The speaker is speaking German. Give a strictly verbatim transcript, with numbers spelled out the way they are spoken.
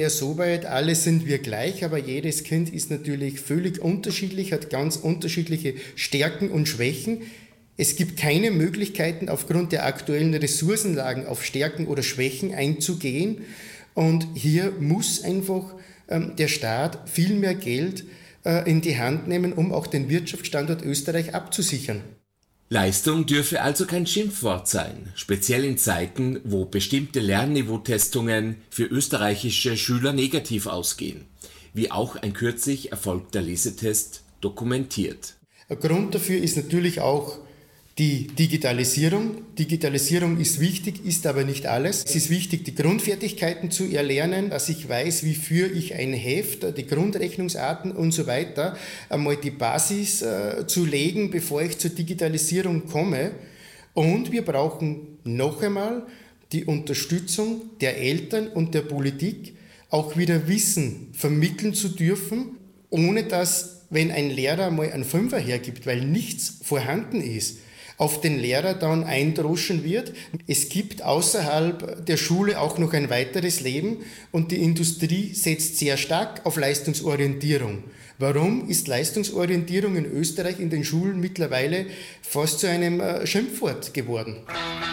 Ja, soweit, alle sind wir gleich, aber jedes Kind ist natürlich völlig unterschiedlich, hat ganz unterschiedliche Stärken und Schwächen. Es gibt keine Möglichkeiten, aufgrund der aktuellen Ressourcenlagen auf Stärken oder Schwächen einzugehen. Und hier muss einfach ähm, der Staat viel mehr Geld äh, in die Hand nehmen, um auch den Wirtschaftsstandort Österreich abzusichern. Leistung dürfe also kein Schimpfwort sein, speziell in Zeiten, wo bestimmte Lernniveautestungen für österreichische Schüler negativ ausgehen, wie auch ein kürzlich erfolgter Lesetest dokumentiert. Ein Grund dafür ist natürlich auch die Digitalisierung. Digitalisierung ist wichtig, ist aber nicht alles. Es ist wichtig, die Grundfertigkeiten zu erlernen, dass ich weiß, wie führe ich ein Heft, die Grundrechnungsarten und so weiter, einmal die Basis äh, zu legen, bevor ich zur Digitalisierung komme. Und wir brauchen noch einmal die Unterstützung der Eltern und der Politik, auch wieder Wissen vermitteln zu dürfen, ohne dass, wenn ein Lehrer mal einen Fünfer hergibt, weil nichts vorhanden ist, auf den Lehrer dann eindroschen wird. Es gibt außerhalb der Schule auch noch ein weiteres Leben und die Industrie setzt sehr stark auf Leistungsorientierung. Warum ist Leistungsorientierung in Österreich in den Schulen mittlerweile fast zu einem Schimpfwort geworden?